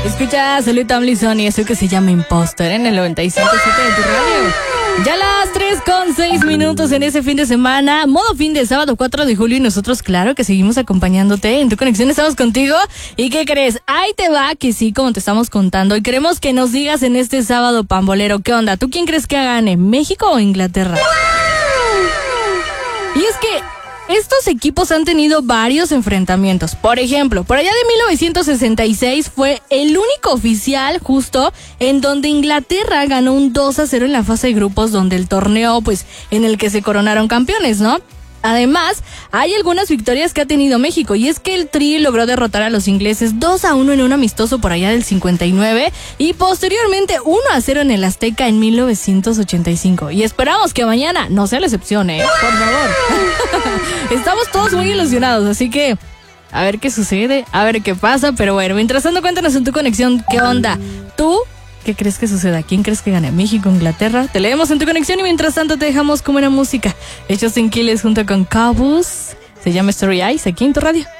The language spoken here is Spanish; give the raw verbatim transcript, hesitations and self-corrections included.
Escuchas a Louis Tomlinson y eso que se llama Imposter en el noventa y cinco punto siete de tu radio. Ya las tres con seis minutos en ese fin de semana, modo fin de sábado cuatro de julio, y nosotros claro que seguimos acompañándote en tu conexión, estamos contigo. ¿Y qué crees? Ahí te va que sí, como te estamos contando, y queremos que nos digas en este sábado pambolero, ¿qué onda? ¿Tú quién crees que gane, México o Inglaterra? Y es que estos equipos han tenido varios enfrentamientos. Por ejemplo, por allá de mil novecientos sesenta y seis fue el único oficial justo en donde Inglaterra ganó un dos a cero en la fase de grupos, donde el torneo, pues, en el que se coronaron campeones, ¿no? Además, hay algunas victorias que ha tenido México, y es que el Tri logró derrotar a los ingleses dos a uno en un amistoso por allá del cincuenta y nueve y posteriormente uno a cero en el Azteca en mil novecientos ochenta y cinco. Y esperamos que mañana no sea la excepción, ¿eh? Por favor. Estamos todos muy ilusionados, así que a ver qué sucede, a ver qué pasa, pero bueno, mientras tanto cuéntanos en tu conexión, ¿qué onda? ¿Tú qué crees que suceda? ¿Quién crees que gane? ¿México, Inglaterra? Te leemos en tu conexión y mientras tanto te dejamos con buena música. Hechos en Quiles junto con Cabus. Se llama Story Eyes aquí en tu radio.